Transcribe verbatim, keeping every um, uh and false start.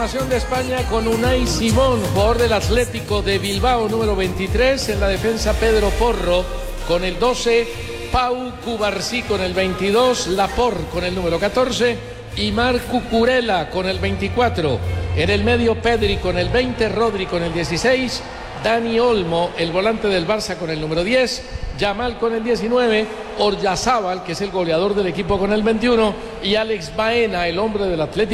formación de España con Unai Simón, jugador del Atlético de Bilbao, número veintitrés. En la defensa, Pedro Porro con el doce. Pau Cubarsí con el veintidós. Laporte con el número catorce. Y Marc Cucurella con el veinticuatro. En el medio, Pedri con el veinte. Rodri con el dieciséis. Dani Olmo, el volante del Barça, con el número diez. Yamal con el diecinueve. Oryazábal, que es el goleador del equipo, con el veintiuno. Y Alex Baena, el hombre del Atlético